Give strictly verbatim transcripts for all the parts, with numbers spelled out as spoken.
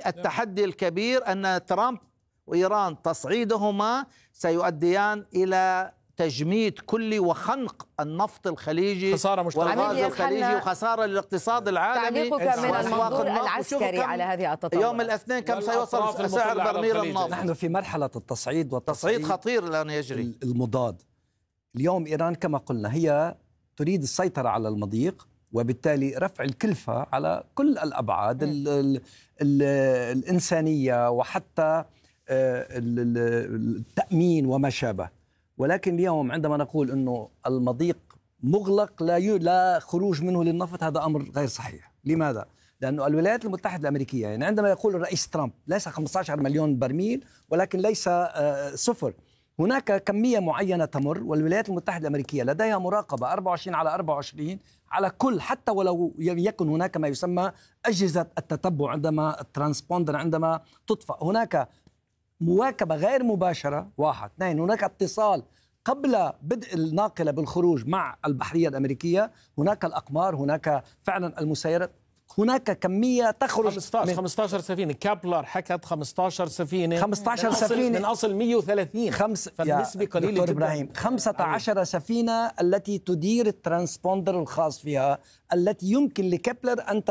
التحدي الكبير أن ترامب وإيران تصعيدهما سيؤديان إلى تجميد كلي وخنق النفط الخليجي والغاز الخليجي وخسارة للاقتصاد العالمي. تعليقك من المنظور العسكري على هذه التطورات؟ يوم الاثنين كم سيوصل سعر برميل النفط؟ نحن في مرحلة التصعيد والتصعيد خطير الآن يجري المضاد. اليوم إيران كما قلنا هي تريد السيطرة على المضيق، وبالتالي رفع الكلفة على كل الأبعاد ال ال ال الإنسانية وحتى التأمين وما شابه. ولكن اليوم عندما نقول أنه المضيق مغلق لا لا خروج منه للنفط، هذا أمر غير صحيح. لماذا؟ لأنه الولايات المتحدة الأمريكية يعني عندما يقول الرئيس ترامب ليس خمسة عشر مليون برميل ولكن ليس صفر، هناك كمية معينة تمر، والولايات المتحدة الأمريكية لديها مراقبة أربعة وعشرين على أربعة وعشرين على كل، حتى ولو يكن هناك ما يسمى أجهزة التتبع عندما الترانسبوندر عندما تطفأ، هناك مواكبة غير مباشرة. واحد اثنين، هناك اتصال قبل بدء الناقلة بالخروج مع البحرية الأمريكية، هناك الأقمار، هناك فعلا المسيرات، هناك كمية تخرج خمسة عشر خمسة عشر سفينة. كابلر حكت خمسة عشر سفينة خمسة عشر سفينة من أصل مئة وثلاثين، خمس فالنسبة قليلة جدا. إبراهيم خمسة عشر سفينة التي تدير الترانسبوندر الخاص فيها التي يمكن لكابلر أن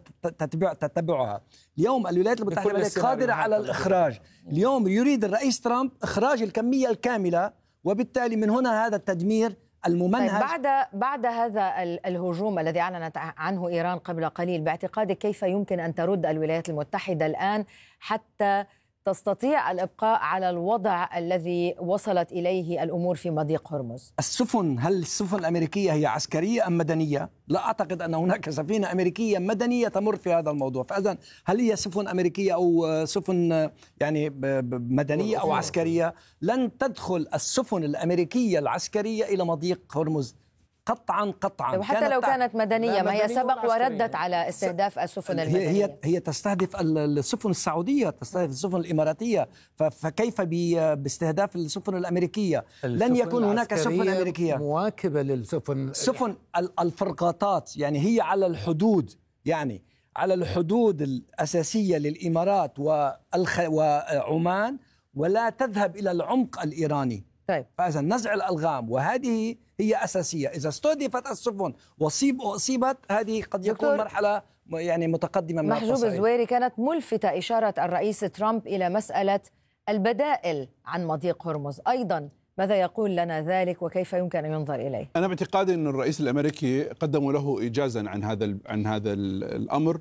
تتبع تتبعها. اليوم الولايات المتحدة الأمريكية قادرة على الإخراج. اليوم يريد الرئيس ترامب إخراج الكمية الكاملة، وبالتالي من هنا هذا التدمير الممنهج. طيب بعد بعد هذا الهجوم الذي أعلنت عنه إيران قبل قليل، باعتقادك كيف يمكن أن ترد الولايات المتحدة الآن حتى تستطيع الإبقاء على الوضع الذي وصلت إليه الأمور في مضيق هرمز؟ السفن، هل السفن الأمريكية هي عسكرية أم مدنية؟ لا أعتقد أن هناك سفينة أمريكية مدنية تمر في هذا الموضوع. فإذن هل هي سفن أمريكية أو سفن يعني مدنية أو عسكرية؟ لن تدخل السفن الأمريكية العسكرية إلى مضيق هرمز قطعا قطعا. وحتى لو كانت مدنية، ما هي سبق وردت على استهداف السفن المدنية. هي هي تستهدف السفن السعودية، تستهدف السفن الإماراتية، فكيف باستهداف السفن الأمريكية؟ لن يكون هناك سفن أمريكية مواكبة للسفن. سفن الفرقاطات يعني هي على الحدود، يعني على الحدود الأساسية للإمارات والخ... وعمان، ولا تذهب إلى العمق الإيراني. طيب. فإذا نزع الألغام وهذه هي أساسية. إذا استهدفت السفن وصيب أصيبت، هذه قد يكون مرحلة يعني متقدمة من محجوب الزويري، كانت ملفتة إشارة الرئيس ترامب إلى مسألة البدائل عن مضيق هرمز أيضا، ماذا يقول لنا ذلك وكيف يمكن أن ينظر إليه؟ أنا باعتقادي أن الرئيس الأمريكي قدموا له إيجازا عن هذا عن هذا الأمر،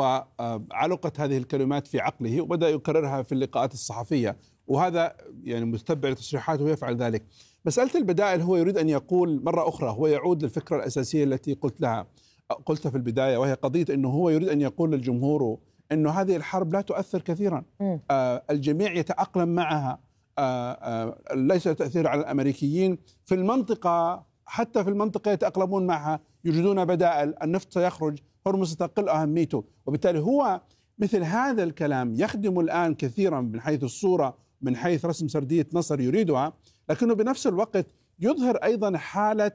وعلقت هذه الكلمات في عقله وبدأ يكررها في اللقاءات الصحفية، وهذا يعني متبع لتصريحاته ويفعل ذلك. مسألة البدائل هو يريد أن يقول مرة أخرى، هو يعود للفكرة الأساسية التي قلت لها قلتها في البداية، وهي قضية أنه هو يريد أن يقول للجمهور أنه هذه الحرب لا تؤثر كثيرا، آه الجميع يتأقلم معها، آه آه ليس تأثير على الأمريكيين في المنطقة، حتى في المنطقة يتأقلمون معها، يوجدون بدائل، النفط سيخرج، هرمز ستقل أهميته. وبالتالي هو مثل هذا الكلام يخدم الآن كثيرا من حيث الصورة، من حيث رسم سردية نصر يريدها، لكنه بنفس الوقت يظهر أيضا حالة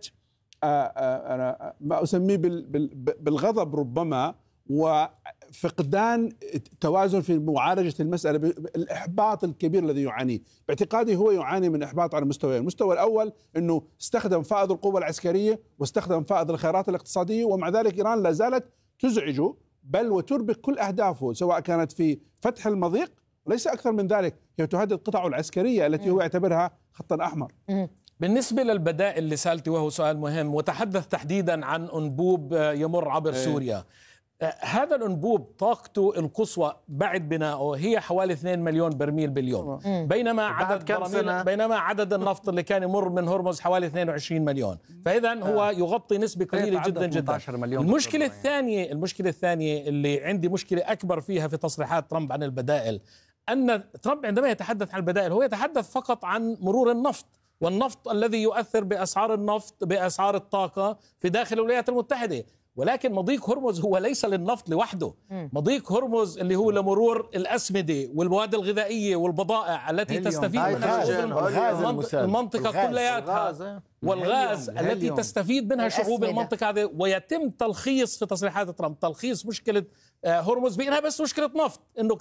ما أسميه بالغضب ربما، وفقدان توازن في معالجة المسألة، الإحباط الكبير الذي يعانيه. باعتقادي هو يعاني من إحباط على مستويين. المستوى الأول أنه استخدم فائض القوة العسكرية واستخدم فائض الخيارات الاقتصادية، ومع ذلك إيران لا زالت تزعجه بل وتربك كل أهدافه، سواء كانت في فتح المضيق وليس أكثر من ذلك، هي تهدد قطعه العسكرية التي هو يعتبرها خطا أحمر. بالنسبة للبدائل اللي سألتي وهو سؤال مهم، وتحدث تحديدا عن أنبوب يمر عبر سوريا. هذا الأنبوب طاقته القصوى بعد بنائه هي حوالي اثنين مليون برميل باليوم، بينما عدد بينما عدد النفط اللي كان يمر من هرمز حوالي اثنين وعشرين مليون، فإذا هو يغطي نسبة قليلة جدا جدا. المشكلة الثانية المشكلة الثانية اللي عندي مشكلة أكبر فيها في تصريحات ترامب عن البدائل، أن ترامب عندما يتحدث عن البدائل هو يتحدث فقط عن مرور النفط، والنفط الذي يؤثر بأسعار النفط بأسعار الطاقة في داخل الولايات المتحدة. ولكن مضيق هرمز هو ليس للنفط لوحده، مضيق هرمز اللي هو لمرور الأسمدة والمواد الغذائية والبضائع التي تستفيد منها المنطقة كلياتها، والغاز التي تستفيد منها شعوب المنطقة هذه. ويتم تلخيص في تصريحات ترامب تلخيص مشكلة هرمز بأنها بس مشكلة نفط، إنه